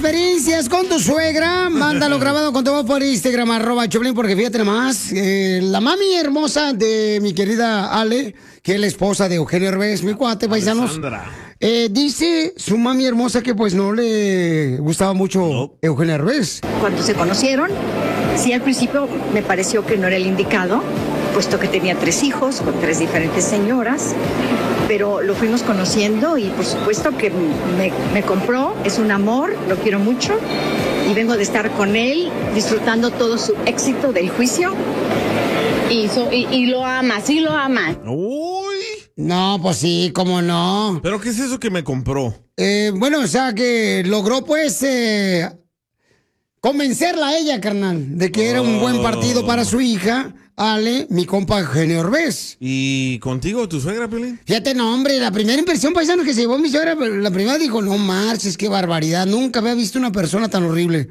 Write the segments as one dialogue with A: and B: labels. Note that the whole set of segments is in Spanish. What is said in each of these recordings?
A: experiencias con tu suegra, mándalo grabado con tu voz por Instagram, @Choplin, porque fíjate nomás, la mami hermosa de mi querida Ale, que es la esposa de Eugenio Derbez, mi cuate, paisanos. Dice su mami hermosa que pues no le gustaba mucho Eugenio Derbez.
B: Cuando se conocieron, sí, al principio me pareció que no era el indicado, puesto que tenía 3 hijos con 3 diferentes señoras, pero lo fuimos conociendo y por supuesto que me compró, es un amor, lo quiero mucho y vengo de estar con él disfrutando todo su éxito del juicio. Y lo ama, sí lo ama.
C: Uy.
A: No, pues sí, cómo no.
C: ¿Pero qué es eso que me compró?
A: Bueno, o sea, que logró pues convencerla a ella, carnal, de que era un buen partido para su hija, Ale, mi compa Eugenio Derbez.
C: ¿Y contigo, tu suegra, Pelín?
A: Fíjate, no, hombre, la primera impresión, paisano, que se llevó mi suegra, la primera dijo, no marches, qué barbaridad, nunca había visto una persona tan horrible.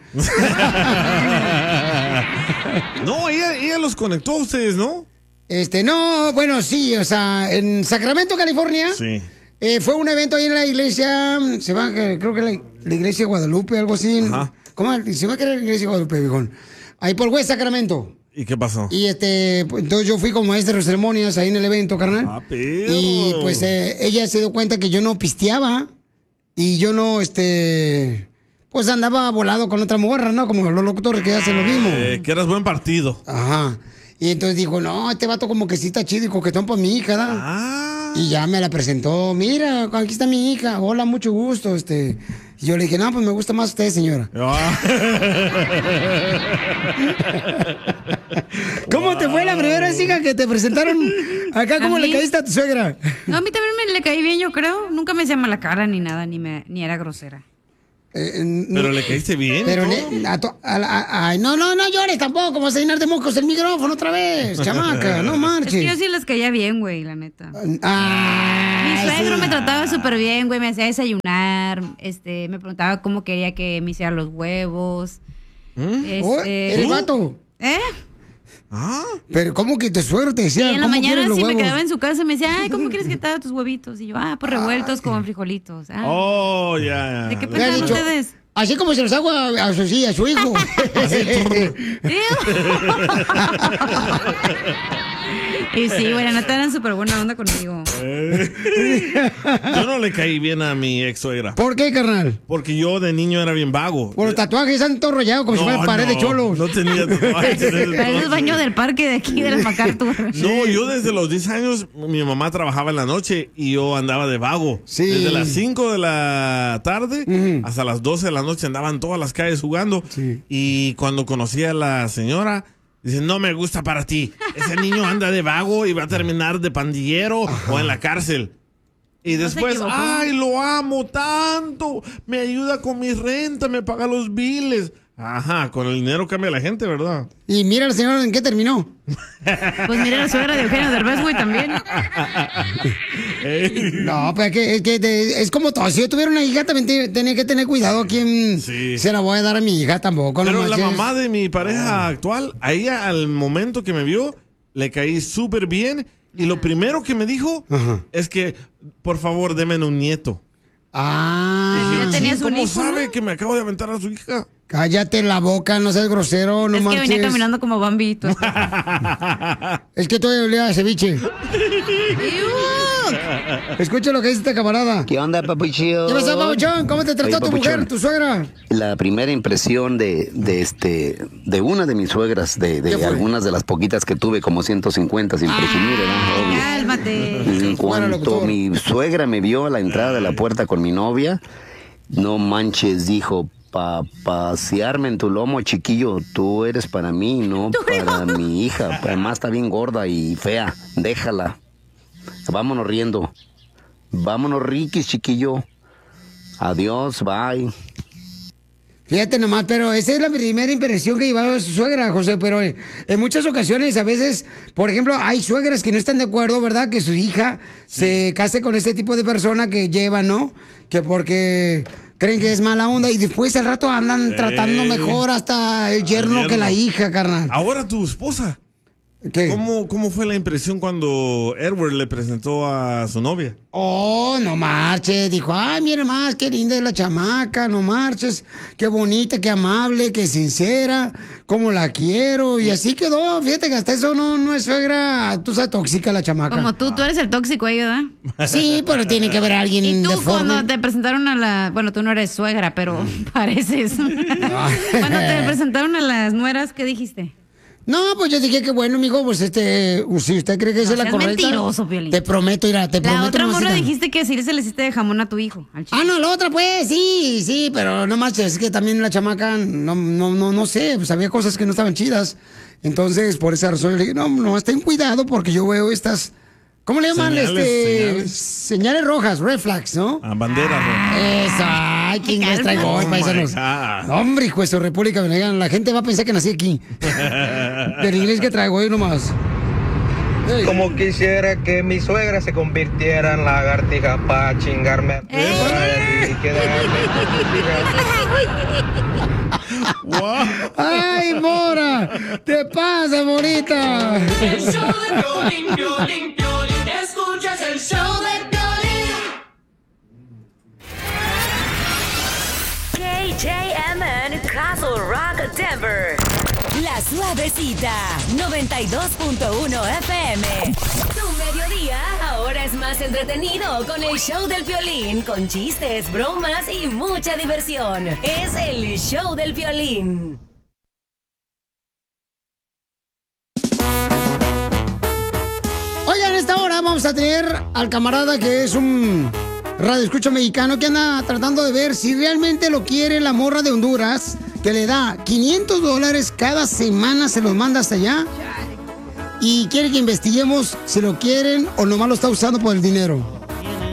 C: No, ella los conectó a ustedes, ¿no?
A: No, bueno, sí, o sea, en Sacramento, California.
C: Sí.
A: Fue un evento ahí en la iglesia, creo que la iglesia de Guadalupe, algo así.
C: Ajá.
A: ¿Cómo? Se va a querer la iglesia de Guadalupe, viejón. Ahí por West Sacramento.
C: ¿Y qué pasó?
A: Y pues, entonces yo fui como maestro de ceremonias ahí en el evento, carnal.
C: Ah, pero...
A: Y pues ella se dio cuenta que yo no pisteaba y yo no, pues andaba volado con otra morra, ¿no? Como los locutores que hacen lo mismo.
C: Que eras buen partido.
A: Ajá. Y entonces dijo, no, este vato como que sí está chido y coquetón para mi hija, ¿da?
C: Ah.
A: Y ya me la presentó, mira, aquí está mi hija, hola, mucho gusto, Y yo le dije, no, pues me gusta más usted, señora. ¿Cómo te fue la primera vez, hija, que te presentaron acá? ¿Cómo le caíste a tu suegra?
D: No, a mí también me le caí bien, yo creo. Nunca me hacía mala cara ni nada, ni era grosera.
C: Pero le caíste bien.
A: Pero no llores tampoco, como vas a llenar de mocos el micrófono otra vez, chamaca, no marches.
D: Es que yo sí les caía bien, güey, la neta. Mi suegro
A: sí.
D: me trataba súper bien, güey, me hacía desayunar, me preguntaba cómo quería que me hicieran los huevos.
A: ¿El vato? Pero ¿cómo que tu suegro te decía?
D: Y en la
A: ¿cómo
D: mañana
A: quieres los
D: sí me
A: huevos?
D: quedaba en su casa y me decía, ay, ¿cómo quieres que te haga tus huevitos? Y yo, pues revueltos con frijolitos.
C: Oh, ya.
D: ¿De qué pensaban ustedes?
A: Así como se los hago a su hijo.
D: Y sí, güey, la neta eran súper buena onda conmigo.
C: Yo no le caí bien a mi ex suegra.
A: ¿Por qué, carnal?
C: Porque yo de niño era bien vago.
A: Por los tatuajes han todo rollado como si fuera pared de cholos.
C: No tenía tatuajes.
D: Parece el baño del parque de aquí de la MacArthur.
C: No, yo desde los 10 años, mi mamá trabajaba en la noche y yo andaba de vago.
A: Sí.
C: Desde las 5 de la tarde hasta las 12 de la noche andaba en todas las calles jugando.
A: Sí.
C: Y cuando conocí a la señora, dice, no me gusta para ti. Ese niño anda de vago y va a terminar de pandillero o en la cárcel. Y después, ay, lo amo tanto. Me ayuda con mi renta, me paga los biles. Ajá, con el dinero cambia la gente, ¿verdad?
A: Y mira la señora en qué terminó.
D: Pues mira la suegra de Eugenio Derbez, güey, también.
A: No, pues es como todo. Si yo tuviera una hija, también tenía que tener cuidado a quién se la voy a dar a mi hija tampoco.
C: Pero
A: no
C: la
A: manches.
C: mamá de mi pareja actual, a ella al momento que me vio, le caí súper bien. Y lo primero que me dijo es que, por favor, denme un nieto.
A: Ah.
C: Y
D: ¿tenías un
C: ¿cómo
D: hijo,
C: sabe
D: no?
C: que me acabo de aventar a su hija?
A: Cállate la boca, no seas grosero, no
D: Es
A: manches.
D: que venía caminando como Bambi.
A: Es que todavía olía a ceviche. Escucha lo que dice esta camarada.
E: ¿Qué onda, papuchón?
A: ¿Qué pasó, papuchón? ¿Cómo te trató
E: Oye,
A: tu mujer,
E: papuchón,
A: tu suegra?
E: La primera impresión de una de mis suegras, de algunas de las poquitas que tuve, como 150, sin presumir, ¿verdad? Obvio.
D: Cálmate.
E: Cuando mi suegra me vio a la entrada de la puerta con mi novia, no manches, dijo, pasearme en tu lomo, chiquillo, tú eres para mí, no para mi hija. Además está bien gorda y fea, déjala. Vámonos riendo. Vámonos riquis, chiquillo. Adiós, bye.
A: Fíjate nomás, pero esa es la primera impresión que llevaba su suegra, José, pero en muchas ocasiones, a veces, por ejemplo, hay suegras que no están de acuerdo, ¿verdad? Que su hija se case con este tipo de persona que lleva, ¿no? Que porque creen que es mala onda y después al rato andan tratando mejor hasta el yerno que la hija, carnal.
C: Ahora tu esposa.
A: ¿Qué?
C: ¿Cómo fue la impresión cuando Edward le presentó a su novia?
A: Oh, no marches. Dijo, ay, mira más, qué linda es la chamaca, no marches. Qué bonita, qué amable, qué sincera, cómo la quiero. Y así quedó. Fíjate que hasta eso no es suegra, tú sabes, tóxica la chamaca.
D: Como tú eres el tóxico ahí, ¿verdad?
A: Sí, pero tiene que haber alguien
D: ¿Y tú
A: deforme.
D: cuando te presentaron a la... Bueno, tú no eres suegra, pero pareces. Cuando te presentaron a las nueras, ¿qué dijiste?
A: No, pues yo dije que bueno, mijo, pues si usted cree que esa es la
D: seas
A: correcta.
D: mentiroso, Piolín.
A: Te prometo,
D: La otra morra
A: mamacita.
D: dijiste que sí se le hiciste de jamón a tu hijo.
A: Ah, no, la otra pues, sí, pero no marches, es que también la chamaca, no sé, pues había cosas que no estaban chidas. Entonces, por esa razón, yo le dije, no, ten cuidado porque yo veo estas, ¿cómo le llaman? Señales rojas, red flags, ¿no?
C: Banderas rojas.
A: Eso, ay, ¿quién les traigo hoy, paisanos? No, hombre, hijo de su República Dominicana, la gente va a pensar que nací aquí. Del inglés que traigo hoy nomás.
F: Como quisiera que mi suegra se convirtiera en lagartija para chingarme y quedarme.
A: ¡Ay, Mora! ¡Te pasa, Morita!
G: El show de Piolín, Piolín, Piolín. Escuchas el show de Piolín.
H: KJMN Castle Rock, Denver. La Suavecita, 92.1 FM. Tu mediodía ahora es más entretenido con el show del Piolín, con chistes, bromas y mucha diversión. Es el show del Piolín.
A: Oigan, en esta hora vamos a tener al camarada que es un radioescucha mexicano que anda tratando de ver si realmente lo quiere la morra de Honduras, que le da $500 cada semana, se los manda hasta allá. Y quiere que investiguemos si lo quieren o nomás lo está usando por el dinero.